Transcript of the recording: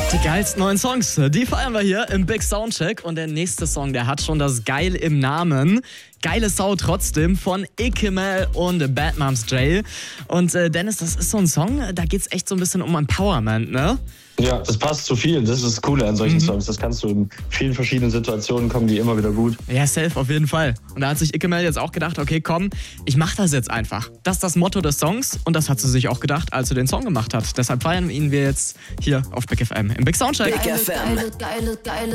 Die geilsten neuen Songs, die feiern wir hier im Big Soundcheck. Und der nächste Song, der hat schon das Geil im Namen. Geile Sau trotzdem von Ikemel und Bad Moms Jail. Und Dennis, das ist so ein Song, da geht's echt so ein bisschen um Empowerment, ne? Ja, das passt zu viel. Das ist das Coole an solchen Songs. Das kannst du in vielen verschiedenen Situationen, kommen die immer wieder gut. Ja, safe, auf jeden Fall. Und da hat sich Ikemel jetzt auch gedacht, okay, komm, ich mach das jetzt einfach. Das ist das Motto des Songs und das hat sie sich auch gedacht, als sie den Song gemacht hat. Deshalb feiern wir ihn jetzt hier auf Big FM im Big Soundcheck. Big FM. Geile